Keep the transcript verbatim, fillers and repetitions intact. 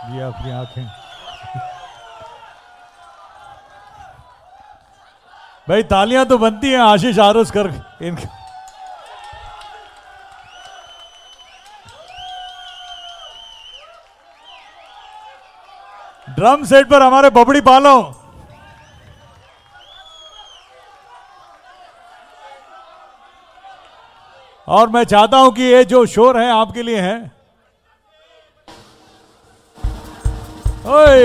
ये अपनी आंखें। भाई तालियां तो बनती हैं आशीष आरुस कर इनके। ड्रम सेट पर हमारे बबड़ी पालो। और मैं चाहता हूं कि ये जो शोर है आपके लिए है। ओए